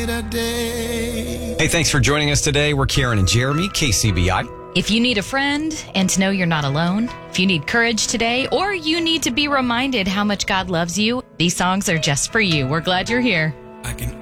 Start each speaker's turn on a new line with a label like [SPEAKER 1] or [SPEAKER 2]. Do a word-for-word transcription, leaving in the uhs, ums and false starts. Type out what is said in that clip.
[SPEAKER 1] Hey, thanks for joining us today. We're Karen and Jeremy, K C B I.
[SPEAKER 2] If you need a friend and to know you're not alone, if you need courage today, or you need to be reminded how much God loves you, these songs are just for you. We're glad you're here.
[SPEAKER 3] I can